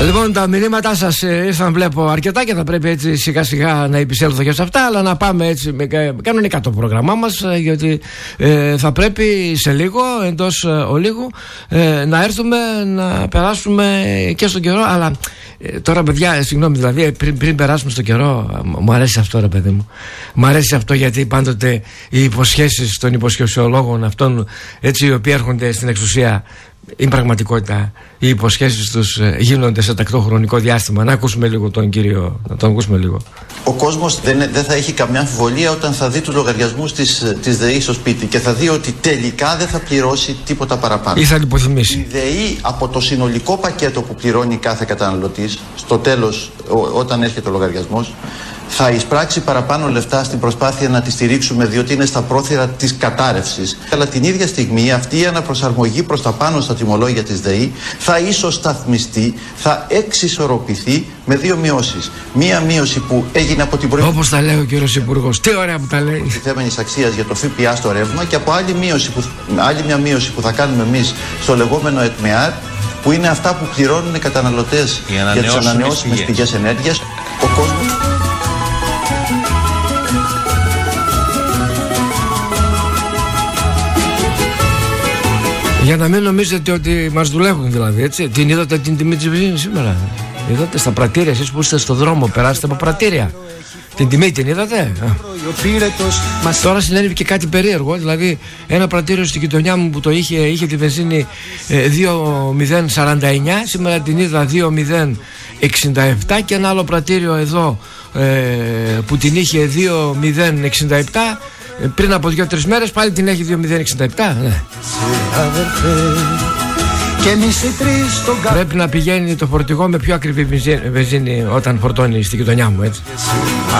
Λοιπόν, τα μηνύματά σας ήρθαν, βλέπω, αρκετά και θα πρέπει έτσι σιγά σιγά να επισέλθω και σε αυτά, αλλά να πάμε έτσι με κανονικά το πρόγραμμά μας, γιατί θα πρέπει σε λίγο, εντός ολίγου, να έρθουμε να περάσουμε και στον καιρό. Αλλά τώρα, παιδιά, συγγνώμη, δηλαδή πριν περάσουμε στον καιρό, μου αρέσει αυτό, ρε παιδί μου. Μου αρέσει αυτό, γιατί πάντοτε οι υποσχέσεις των υποσχεσιολόγων αυτών, έτσι, οι οποίοι έρχονται στην εξουσία, είναι πραγματικότητα. Οι υποσχέσεις τους γίνονται σε τακτό χρονικό διάστημα. Να ακούσουμε λίγο τον κύριο, να τον ακούσουμε λίγο. Ο κόσμος δεν θα έχει καμιά αμφιβολία όταν θα δει τους λογαριασμούς της ΔΕΗ στο σπίτι και θα δει ότι τελικά δεν θα πληρώσει τίποτα παραπάνω. Ή θα λιποθυμήσει. Η ΔΕΗ, από το συνολικό πακέτο που πληρώνει κάθε καταναλωτής, στο τέλος, όταν έρχεται ο λογαριασμός, θα εισπράξει παραπάνω λεφτά στην προσπάθεια να τη στηρίξουμε, διότι είναι στα πρόθυρα της κατάρρευσης. Αλλά την ίδια στιγμή αυτή η αναπροσαρμογή προς τα πάνω στα τιμολόγια της ΔΕΗ θα ισοσταθμιστεί, θα εξισορροπηθεί με δύο μειώσεις. Μία μείωση που έγινε από την προηγούμενη. Όπως τα λέει ο κύριος Υπουργός. Τι ωραία που τα λέει. Προστιθέμενης αξίας για το ΦΠΑ στο ρεύμα, και από άλλη μια μείωση που θα κάνουμε εμείς στο λεγόμενο ΕΤΜΕΑΡ, που είναι αυτά που πληρώνουν οι καταναλωτές για τις ανανεώσιμες πηγές ενέργειας. Ο κόσμος. Για να μην νομίζετε ότι μας δουλεύουν, δηλαδή, έτσι. Την είδατε την τιμή της βενζίνης σήμερα? Είδατε στα πρατήρια, εσείς που είστε στο δρόμο, περάσετε από πρατήρια. Την τιμή την είδατε? Τώρα συνέβη και κάτι περίεργο. Δηλαδή, ένα πρατήριο στη γειτονιά μου που το είχε τη βενζίνη 2,049, σήμερα την είδα 2,067, και ένα άλλο πρατήριο εδώ που την είχε 2,067 πριν από 2-3 μέρες, πάλι την έχει 2,067. Ναι. Πρέπει να πηγαίνει το φορτηγό με πιο ακριβή βενζίνη όταν φορτώνει στη γειτονιά μου, έτσι.